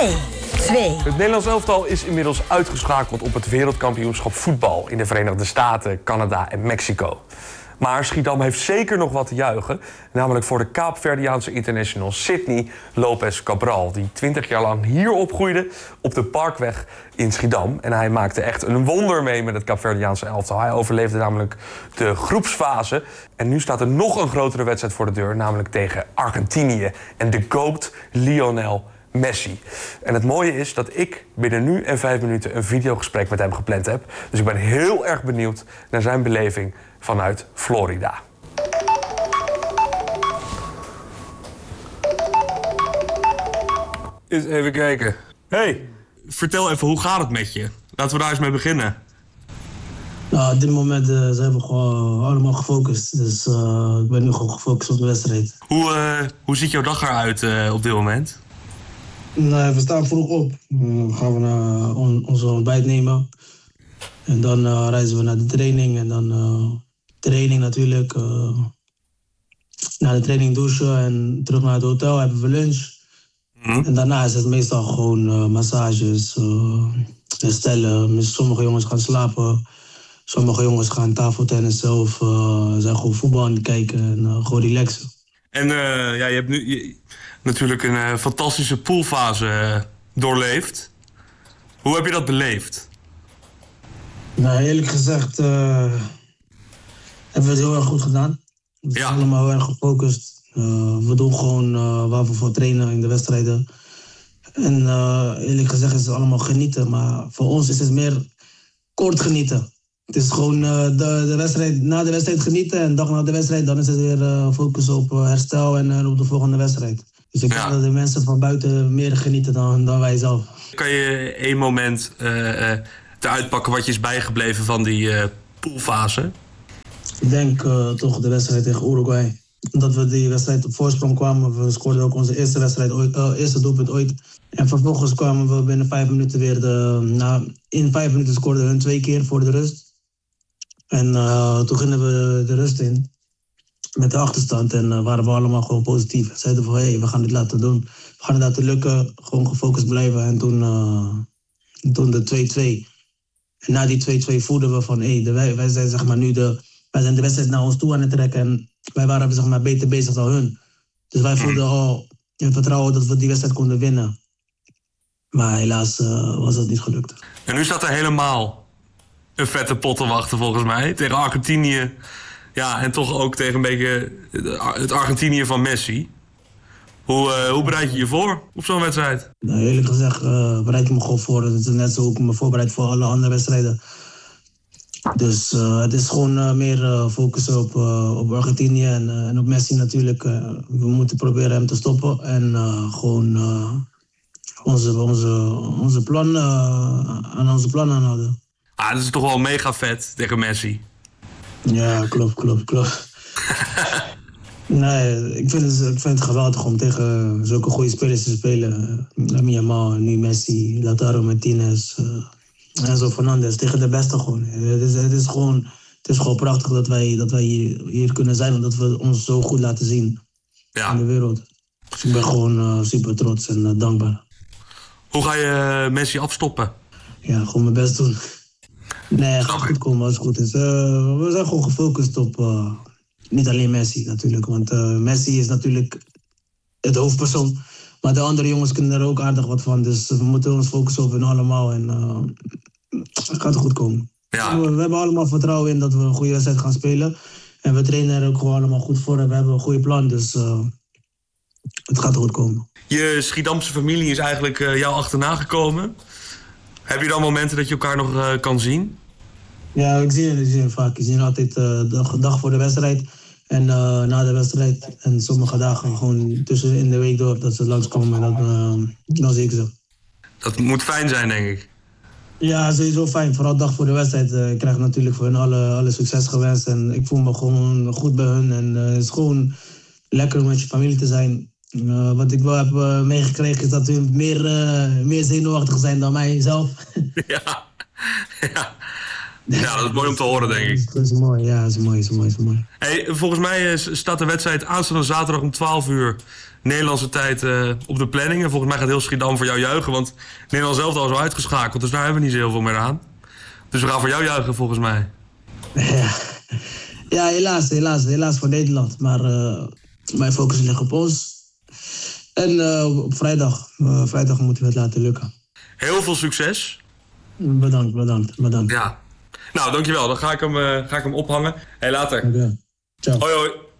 2. Het Nederlands elftal is inmiddels uitgeschakeld op het wereldkampioenschap voetbal in de Verenigde Staten, Canada en Mexico. Maar Schiedam heeft zeker nog wat te juichen, namelijk voor de Kaapverdiaanse international Sidney Lopez Cabral, die 20 jaar lang hier opgroeide op de Parkweg in Schiedam. En hij maakte echt een wonder mee met het Kaapverdiaanse elftal. Hij overleefde namelijk de groepsfase. En nu staat er nog een grotere wedstrijd voor de deur, namelijk tegen Argentinië en de GOAT Lionel Messi. En het mooie is dat ik binnen nu en 5 minuten een videogesprek met hem gepland heb. Dus ik ben heel erg benieuwd naar zijn beleving vanuit Florida. Eens even kijken. Hey, vertel even, hoe gaat het met je? Laten we daar eens mee beginnen. Nou, op dit moment zijn we gewoon allemaal gefocust. Dus ik ben nu gewoon gefocust op de wedstrijd. Hoe ziet jouw dag eruit op dit moment? Nou, we staan vroeg op. Dan gaan we naar onze ontbijt nemen. En dan reizen we naar de training. En dan training natuurlijk. Na de training douchen en terug naar het hotel hebben we lunch. En daarna is het meestal gewoon massages, herstellen. Sommige jongens gaan slapen. Sommige jongens gaan tafeltennissen of zijn gewoon voetbal aan het kijken en gewoon relaxen. En je hebt nu natuurlijk een fantastische poolfase doorleefd. Hoe heb je dat beleefd? Nou, eerlijk gezegd hebben we het heel erg goed gedaan. We zijn allemaal heel erg gefocust. We doen gewoon waar we voor trainen in de wedstrijden. En eerlijk gezegd is het allemaal genieten. Maar voor ons is het meer kort genieten. Het is gewoon de wedstrijd, na de wedstrijd genieten en dag na de wedstrijd, dan is het weer focus op herstel en op de volgende wedstrijd. Dus ik denk dat de mensen van buiten meer genieten dan wij zelf. Kan je één moment eruit pakken wat je is bijgebleven van die poolfase? Ik denk toch de wedstrijd tegen Uruguay. Omdat we die wedstrijd op voorsprong kwamen. We scoorden ook onze eerste wedstrijd eerste doelpunt ooit. En vervolgens kwamen we binnen 5 minuten weer in 5 minuten scoorden we hun 2 keer voor de rust. En toen gingen we de rust in met de achterstand en waren we allemaal gewoon positief. We zeiden van, we gaan dit laten doen. We gaan het laten lukken, gewoon gefocust blijven. En toen de 2-2. En na die 2-2 voelden we van, wij zijn zeg maar wij zijn de wedstrijd naar ons toe aan het trekken. En wij waren zeg maar beter bezig dan hun. Dus wij voelden al in vertrouwen dat we die wedstrijd konden winnen. Maar helaas was dat niet gelukt. En nu staat er helemaal een vette pot te wachten volgens mij. Tegen Argentinië. Ja, en toch ook tegen een beetje het Argentinië van Messi. Hoe bereid je je voor op zo'n wedstrijd? Nou, eerlijk gezegd bereid ik me gewoon voor. Het is net zo hoe ik me voorbereid voor alle andere wedstrijden. Dus het is gewoon meer focussen op Argentinië en op Messi natuurlijk. We moeten proberen hem te stoppen en gewoon onze plan aanhouden. Dat is toch wel mega vet tegen Messi. Ja, klopt. Nee, ik vind het geweldig om tegen zulke goede spelers te spelen. Lamine Yamal, nu Messi, Lautaro Martinez, Enzo Fernandez. Tegen de beste gewoon. Het is gewoon prachtig dat wij hier kunnen zijn, omdat we ons zo goed laten zien in de wereld. Dus ik ben gewoon super trots en dankbaar. Hoe ga je Messi afstoppen? Ja, gewoon mijn best doen. Nee, het gaat goed komen als het goed is. We zijn gewoon gefocust op niet alleen Messi natuurlijk. Want Messi is natuurlijk het hoofdpersoon. Maar de andere jongens kunnen er ook aardig wat van. Dus we moeten ons focussen op hen allemaal. En het gaat goed komen. Ja. We hebben allemaal vertrouwen in dat we een goede wedstrijd gaan spelen. En we trainen er ook gewoon allemaal goed voor. En we hebben een goede plan. Dus het gaat goed komen. Je Schiedamse familie is eigenlijk jou achterna gekomen. Heb je dan momenten dat je elkaar nog kan zien? Ja, ik zie je vaak. Ik zie altijd de dag voor de wedstrijd en na de wedstrijd. En sommige dagen gewoon tussen in de week door dat ze langskomen en dan zie ik ze. Dat moet fijn zijn, denk ik. Ja, sowieso fijn. Vooral de dag voor de wedstrijd. Ik krijg natuurlijk voor hen alle succes gewenst. En ik voel me gewoon goed bij hun. En het is gewoon lekker om met je familie te zijn. Wat ik wel heb meegekregen is dat hun meer zenuwachtig zijn dan mij zelf. Ja, dat is mooi om te horen, denk ik. Dat is mooi, ja, dat is mooi. Hey, volgens mij staat de wedstrijd aanstaande zaterdag om 12 uur Nederlandse tijd op de planning. En volgens mij gaat heel Schiedam voor jou juichen. Want Nederland zelf al is al uitgeschakeld. Dus daar hebben we niet zo heel veel meer aan. Dus we gaan voor jou juichen volgens mij. Ja, helaas voor Nederland. Maar mijn focus ligt op ons. En op vrijdag moeten we het laten lukken. Heel veel succes. Bedankt. Ja. Nou, dankjewel. Dan ga ik hem ophangen. Later. Okay. Ciao. Hoi.